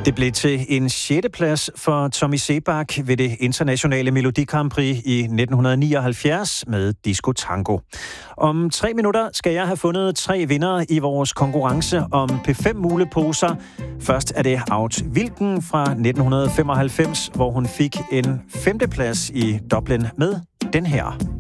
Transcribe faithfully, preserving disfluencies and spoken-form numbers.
Det blev til en sjette plads for Tommy Sebak ved det internationale Melodi Grand Prix i nitten nioghalvfjerds med Disco Tango. Om tre minutter skal jeg have fundet tre vindere i vores konkurrence om P fem muleposer. Først er det Aud Wilken fra nitten femoghalvfems, hvor hun fik en femteplads i Dublin med den her.